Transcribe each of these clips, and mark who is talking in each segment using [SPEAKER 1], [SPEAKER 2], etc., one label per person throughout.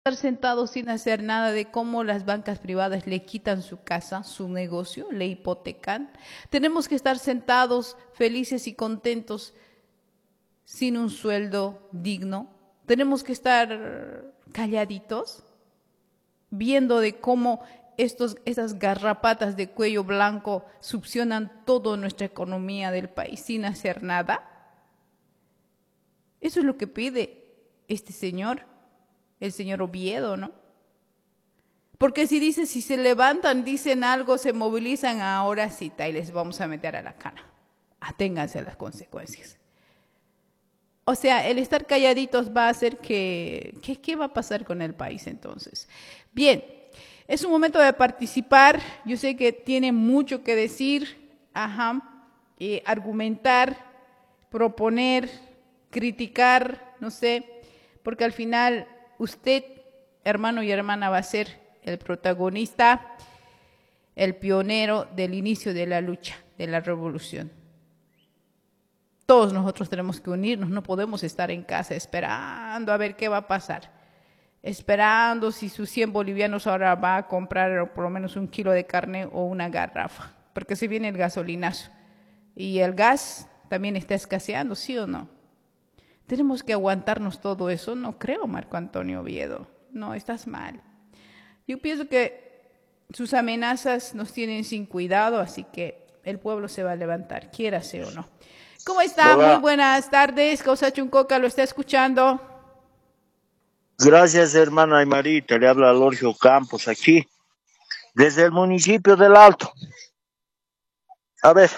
[SPEAKER 1] Estar sentado sin hacer nada de cómo las bancas privadas le quitan su casa, su negocio, le hipotecan. Tenemos que estar sentados felices y contentos sin un sueldo digno. Tenemos que estar calladitos viendo de cómo esas garrapatas de cuello blanco succionan toda nuestra economía del país sin hacer nada. Eso es lo que pide este señor, el señor Oviedo, ¿no? Porque si se levantan, dicen algo, se movilizan, ahora sí, y les vamos a meter a la cana. Aténganse a las consecuencias. O sea, el estar calladitos va a hacer ¿qué va a pasar con el país entonces? Bien, es un momento de participar. Yo sé que tiene mucho que decir, argumentar, proponer, criticar, no sé, porque al final usted, hermano y hermana, va a ser el protagonista, el pionero del inicio de la lucha, de la revolución. Todos nosotros tenemos que unirnos, no podemos estar en casa esperando a ver qué va a pasar, esperando si sus 100 bolivianos ahora va a comprar por lo menos un kilo de carne o una garrafa, porque se viene el gasolinazo y el gas también está escaseando, ¿sí o no? Tenemos que aguantarnos todo eso, no creo, Marco Antonio Oviedo, no, estás mal. Yo pienso que sus amenazas nos tienen sin cuidado, así que el pueblo se va a levantar, quiérase o no. ¿Cómo está? Muy
[SPEAKER 2] Hola,
[SPEAKER 1] buenas tardes. Causa Chuncoca lo está escuchando.
[SPEAKER 2] gracias hermana Aymarita, le habla Lorgio Campos aquí, desde el municipio del Alto. A ver,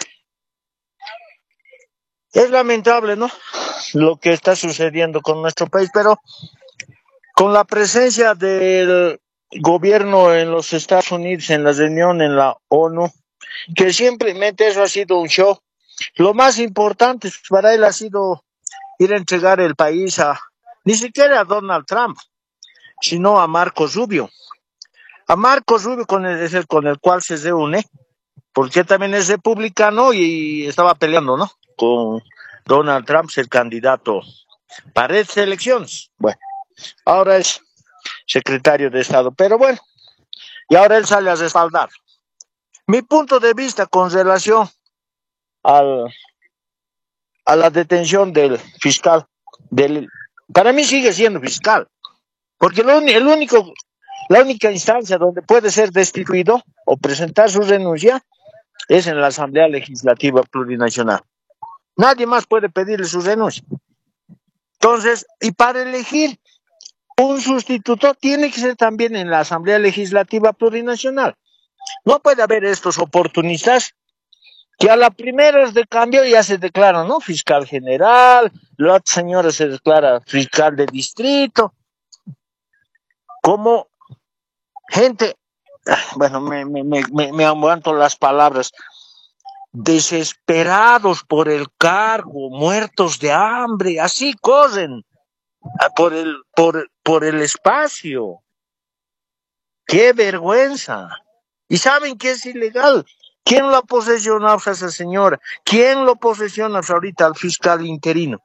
[SPEAKER 2] es lamentable, ¿no? Lo que está sucediendo con nuestro país, pero con la presencia del gobierno en los Estados Unidos, en la reunión en la ONU, que simplemente eso ha sido un show. Lo más importante para él ha sido ir a entregar el país ni siquiera a Donald Trump, sino a Marcos Rubio. A Marcos Rubio es el con el cual se reúne, porque también es republicano y estaba peleando, ¿no? Con Donald Trump, el candidato para estas elecciones. Bueno, ahora es secretario de Estado, pero bueno, y ahora él sale a respaldar. Mi punto de vista con relación al, a la detención del fiscal, para mí sigue siendo fiscal, porque la única instancia donde puede ser destituido o presentar su renuncia es en la Asamblea Legislativa Plurinacional. Nadie más puede pedirle su renuncia. Entonces, y para elegir un sustituto tiene que ser también en la Asamblea Legislativa Plurinacional. No puede haber estos oportunistas que a la primera de cambio ya se declaran, ¿no? Fiscal general, la otra señora se declara fiscal de distrito, como gente, bueno, me aguanto las palabras, desesperados por el cargo, muertos de hambre, así corren por el espacio. ¡Qué vergüenza! ¿Y saben que es ilegal? ¿Quién lo ha posesionado a esa señora? ¿Quién lo posesiona ahorita al fiscal interino?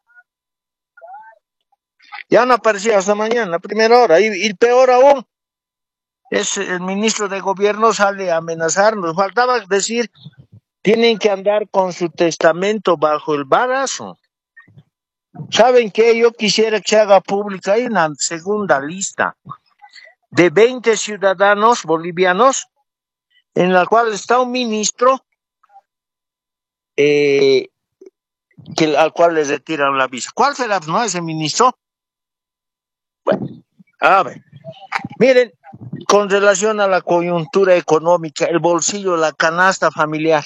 [SPEAKER 2] Ya no aparecía hasta mañana, a primera hora. Y peor aún, es el ministro de gobierno sale a amenazarnos. Faltaba decir, tienen que andar con su testamento bajo el brazo. ¿Saben qué? Yo quisiera que se haga pública. Hay una segunda lista de 20 ciudadanos bolivianos en la cual está un ministro eh, al cual les retiran la visa. ¿Cuál será, no, ese ministro? Bueno, a ver, miren, con relación a la coyuntura económica, el bolsillo, la canasta familiar,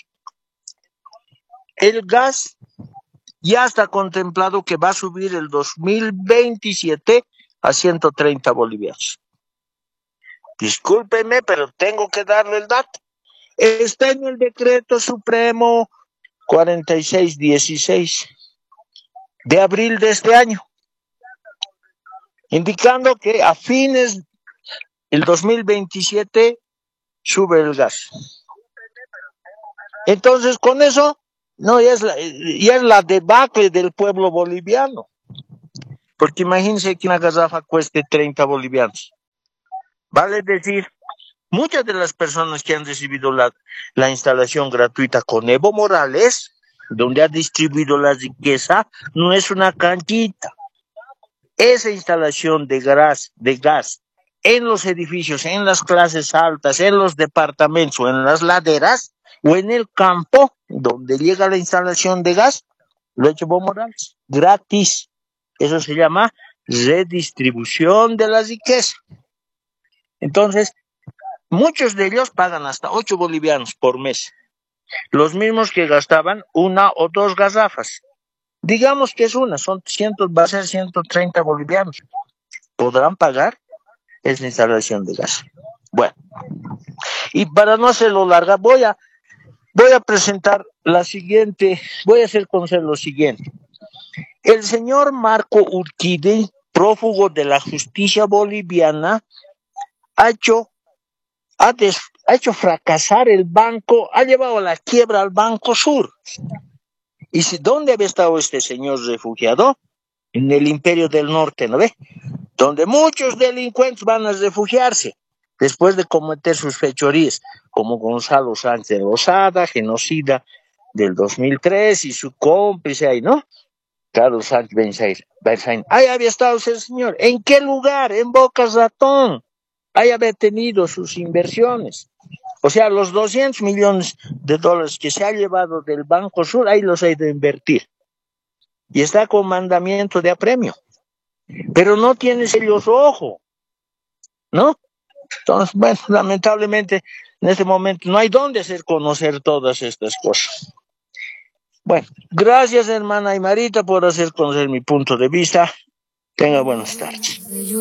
[SPEAKER 2] el gas ya está contemplado que va a subir el 2027 a 130 bolivianos. Discúlpeme, pero tengo que darle el dato. Está en el decreto supremo 4616 de abril de este año, indicando que a fines del 2027 sube el gas. Entonces, con eso, no, ya es la debacle del pueblo boliviano. Porque imagínense que una garrafa cueste 30 bolivianos. Vale decir, muchas de las personas que han recibido la instalación gratuita con Evo Morales, donde ha distribuido la riqueza, no es una canchita. Esa instalación de gas en los edificios, en las clases altas, en los departamentos o en las laderas o en el campo donde llega la instalación de gas, lo ha hecho Evo Morales, gratis. Eso se llama redistribución de la riqueza. Entonces, muchos de ellos pagan hasta 8 bolivianos por mes, los mismos que gastaban una o dos garrafas. Digamos que es una, va a ser 130 bolivianos. ¿Podrán pagar esa instalación de gas? Bueno, y para no hacerlo larga, voy a presentar la siguiente, voy a hacer conocer lo siguiente. El señor Marco Urquide, prófugo de la justicia boliviana, ha hecho ha hecho fracasar el banco, ha llevado a la quiebra al Banco Sur. ¿Y dónde había estado este señor refugiado? En el Imperio del Norte, ¿no ve? Donde muchos delincuentes van a refugiarse después de cometer sus fechorías, como Gonzalo Sánchez Rosada, genocida del 2003, y su cómplice ahí, ¿no? Carlos Sánchez Benzaín. Ahí había estado ese señor. ¿En qué lugar? En Boca Ratón. Ahí había tenido sus inversiones. O sea, los 200 millones de dólares que se ha llevado del Banco Sur, ahí los ha ido a invertir. Y está con mandamiento de apremio. Pero no tiene sellos ojo, ¿no? Entonces, bueno, lamentablemente, en este momento no hay dónde hacer conocer todas estas cosas. Bueno, gracias, hermana Aymarita, por hacer conocer mi punto de vista. Tenga buenas tardes.